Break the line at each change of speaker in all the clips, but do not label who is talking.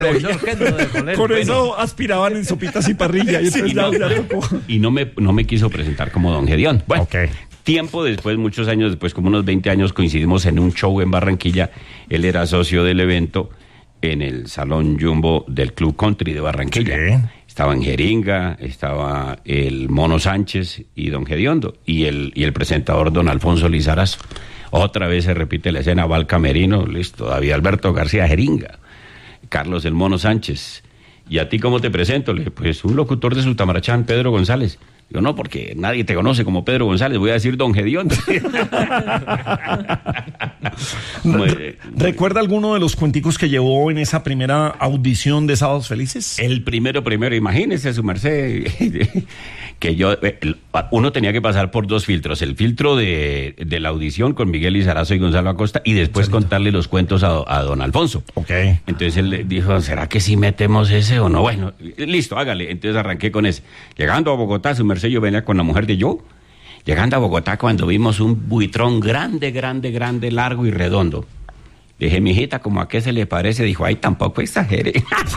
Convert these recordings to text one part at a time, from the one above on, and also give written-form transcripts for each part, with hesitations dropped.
Con eso aspiraban en sopitas y parrilla. Y entonces ya tocó.
Y no me quiso presentar como Don Gedeón. Bueno, tiempo después, muchos años después, como unos 20 años, coincidimos en un show en Barranquilla. Él era socio del evento en el Salón Jumbo del Club Country de Barranquilla. Sí. Estaban Jeringa, estaba el Mono Sánchez y Don Gediondo, y el presentador Don Alfonso Lizarazo. Otra vez se repite la escena, va al camerino, listo, David Alberto García Jeringa, Carlos el Mono Sánchez. ¿Y a ti cómo te presento? Le dije, pues un locutor de Sutamarachán, Pedro González. Yo no, porque nadie te conoce como Pedro González, voy a decir Don Gediondo.
¿Recuerda alguno de los cuenticos que llevó en esa primera audición de Sábados Felices?
El primero, imagínese su merced, que uno tenía que pasar por dos filtros, el filtro de la audición con Miguel Lizarazo y Gonzalo Acosta, y después contarle los cuentos a don Alfonso.
Okay.
Entonces él dijo, ¿será que sí metemos ese o no? Bueno, listo, hágale. Entonces arranqué con ese. Llegando a Bogotá, su merced, yo venía con la mujer de yo. Llegando a Bogotá, cuando vimos un buitrón grande, largo y redondo. Dije, mijita, ¿cómo a qué se le parece? Dijo, ay, tampoco exagere.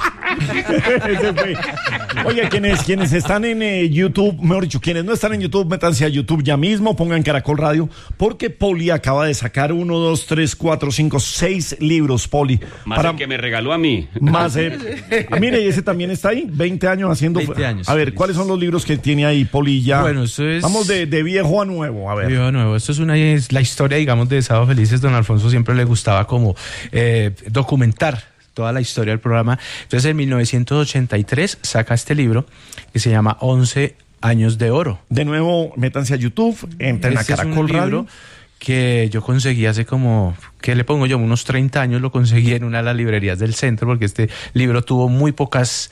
Ese fue. Oye, quienes están en YouTube, mejor dicho, quienes no están en YouTube, métanse a YouTube ya mismo, pongan Caracol Radio, porque Poli acaba de sacar 1, 2, 3, 4, 5, 6 libros, Poli.
Más el que me regaló a mí.
Más mire, y ese también está ahí, 20 años haciendo.
20 años.
A ver, ¿cuáles son los libros que tiene ahí, Poli, ya?
Bueno, eso es...
Vamos de viejo a nuevo, a ver.
Viejo a nuevo. Esto es la historia, digamos, de Sábado Felices. Don Alfonso siempre le gustaba como documentar toda la historia del programa. Entonces, en 1983 saca este libro que se llama 11 años de oro.
De nuevo, métanse a YouTube, entren a Caracol Radio.
Que yo conseguí hace como, ¿qué le pongo yo? Unos 30 años lo conseguí en una de las librerías del centro, porque este libro tuvo muy pocas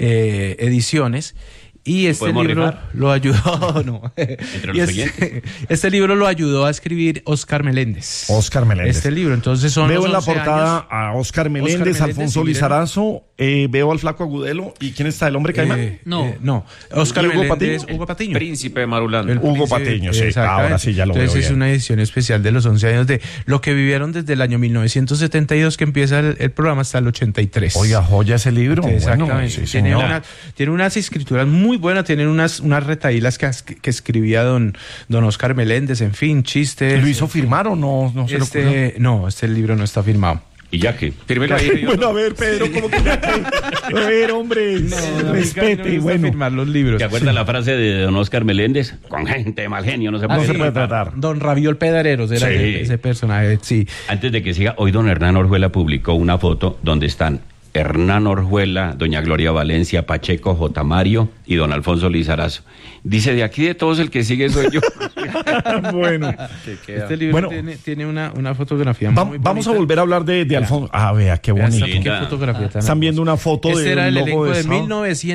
ediciones. Y este libro lo ayudó, no.
Entre los
este libro lo ayudó a escribir Óscar Meléndez.
Óscar Meléndez.
Este libro, entonces son
veo
los
en la portada
años.
a Óscar Meléndez, Alfonso Lizarazo, veo al Flaco Agudelo, ¿y quién está? ¿El hombre caimán?
No. Óscar Meléndez, Hugo Patiño.
Príncipe de Marulanda.
Hugo Patiño, sí. Ahora sí ya lo veo.
Entonces es una edición especial de los 11 años de lo que vivieron desde el año 1972 que empieza el programa hasta el 83.
Oiga, joya ese libro.
Exactamente.
Bueno, sí,
tiene unas escrituras muy buenas, tienen unas retaílas que escribía don Óscar Meléndez, en fin, chistes.
¿Lo hizo firmar o no se lo ocurrió?
No, este libro no está firmado.
Y ya que fírmelo ahí.
Bueno, a ver, Pedro, ¿cómo que ya que? A ver, hombre, respete. Bueno,
firmar los libros.
¿Te acuerdas la frase de don Óscar Meléndez? Con gente de mal genio no se puede
tratar.
Don Raviol Pedareros era ese personaje, sí.
Antes de que siga, hoy don Hernán Orjuela publicó una foto donde están Hernán Orjuela, doña Gloria Valencia, Pacheco, J. Mario y don Alfonso Lizarazo. Dice, de aquí de todos el que sigue soy yo.
Bueno.
Este libro tiene una fotografía muy bonita.
Vamos a volver a hablar de Alfonso. Ah, vea, qué bonito.
Qué fotografía tan
Están viendo una foto de
era el elenco de
Sábado.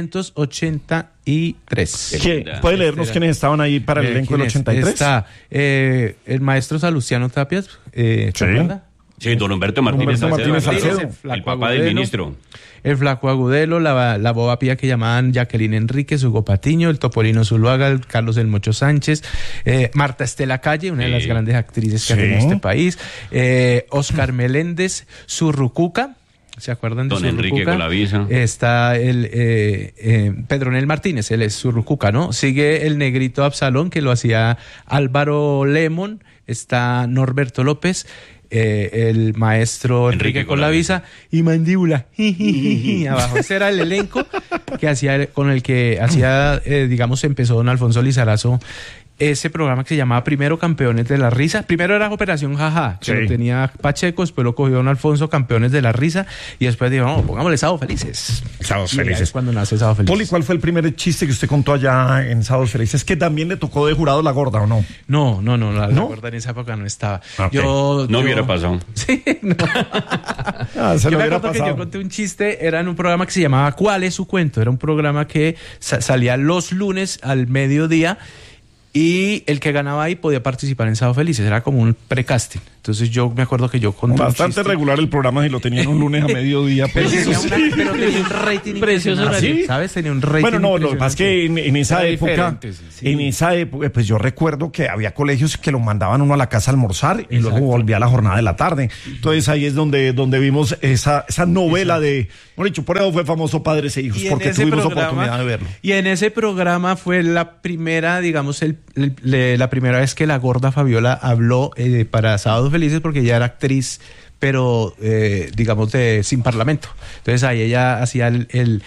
1983.
¿Puede leernos quiénes estaban ahí para el elenco del 83?
Está el maestro Salustiano Tapias, ¿se acuerda?
Sí, don Humberto Martínez
Salcedo.
El papá del ministro.
El Flaco Agudelo, la boba pía que llamaban Jacqueline Enríquez, Hugo Patiño, el Topolino Zuluaga, el Carlos el Mocho Sánchez, Marta Estela Calle, una de las grandes actrices que ha tenido este país, Óscar Meléndez, Zurrucuca. ¿Se acuerdan de
don Enrique Colavisa?
Está el Pedronel Martínez, él es Zurrucuca, ¿no? Sigue el negrito Absalón, que lo hacía Álvaro Lemon. Está Norberto López, el maestro Enrique Colavisa y Mandíbula. Abajo. Ese era el elenco con el que digamos, empezó don Alfonso Lizarazo ese programa que se llamaba Primero Campeones de la Risa. Primero era Operación Jaja, que lo tenía Pacheco, después lo cogió don Alfonso, Campeones de la Risa, y después dijo, no, pongámosle Sábados Felices.
Sábados Felices.
Es cuando nace Sábados Felices.
Poli, ¿cuál fue el primer chiste que usted contó allá en Sábados Felices? ¿Que también le tocó de jurado la gorda o no?
No, la gorda en esa época no estaba.
Okay.
No hubiera pasado.
Sí, no.
Se
yo
lo
me
hubiera
acuerdo
pasado.
que yo conté un chiste, era en un programa que se llamaba ¿Cuál es su cuento? Era un programa que salía los lunes al mediodía, y el que ganaba ahí podía participar en Sábado Felices, era como un precasting. Entonces yo me acuerdo que yo conté
bastante regular el programa y lo tenían un lunes a mediodía.
Pero tenía un rating
precioso,
¿sí? ¿Sabes? Tenía un rating.
Bueno, no, lo que pasa es que en esa época,
sí.
en esa época, pues yo recuerdo que había colegios que lo mandaban uno a la casa a almorzar y luego volvía a la jornada de la tarde. Entonces ahí es donde vimos esa novela de, bueno, dicho, por eso fue famoso Padres e Hijos, porque tuvimos oportunidad de verlo.
Y en ese programa fue la primera, digamos, la primera vez que la gorda Fabiola habló para Sábados Felices, porque ella era actriz, pero digamos sin parlamento. Entonces ahí ella hacía el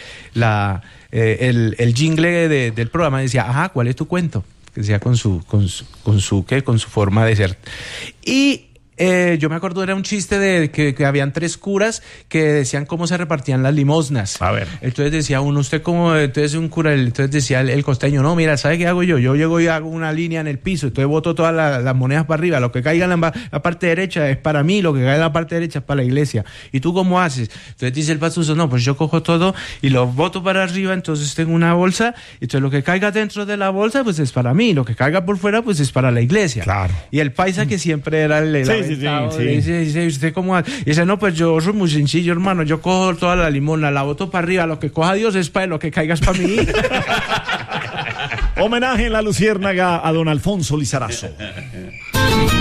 jingle del programa y decía, ajá, ¿cuál es tu cuento? Que decía con su forma de ser. Y yo me acuerdo, era un chiste de que habían 3 curas que decían cómo se repartían las limosnas.
A ver.
Entonces decía uno, usted como, entonces un cura, entonces decía el costeño, no, mira, ¿sabe qué hago yo? Yo llego y hago una línea en el piso, entonces boto todas las monedas para arriba, lo que caiga en la parte derecha es para mí, lo que caiga en la parte derecha es para la iglesia. ¿Y tú cómo haces? Entonces dice el pastuso, no, pues yo cojo todo y lo boto para arriba, entonces tengo una bolsa, entonces lo que caiga dentro de la bolsa, pues es para mí, lo que caiga por fuera, pues es para la iglesia.
Claro.
Y el paisa que siempre era el
Sí.
Dice, ¿usted cómo hace? Y dice, no, pues yo soy muy sencillo, hermano. Yo cojo toda la limona, la boto para arriba. Lo que coja Dios es para él, lo que caiga es para mí.
Homenaje en La Luciérnaga a don Alfonso Lizarazo.